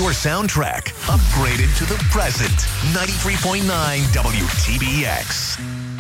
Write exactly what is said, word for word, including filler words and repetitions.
your soundtrack, upgraded to the present. ninety-three point nine W T B X.